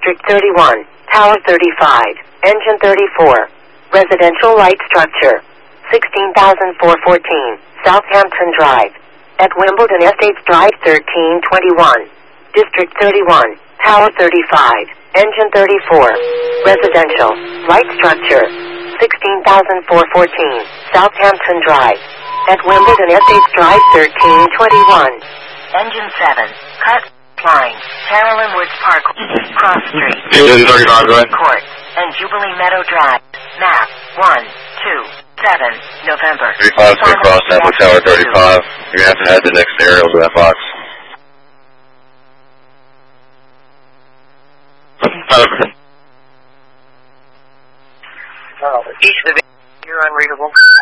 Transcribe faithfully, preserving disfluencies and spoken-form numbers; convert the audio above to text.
District thirty-one, Tower thirty-five, Engine thirty-four. Residential light structure. sixteen thousand four hundred fourteen, Southampton Drive. At Wimbledon Estates Drive thirteen twenty-one. District thirty-one, Tower thirty-five, Engine thirty-four. Residential light structure. sixteen thousand four hundred fourteen, Southampton Drive. At Wimbledon Estates Drive thirteen twenty-one. Engine seven, cut, line, Carolyn Woods Park, Cross Street, thirty-five, go ahead. Court, and Jubilee Meadow Drive. Map one two seven, November. thirty-five, stay across Sample Tower thirty-five. You're going to have to add the next aerial to that box. Each of the you're unreadable.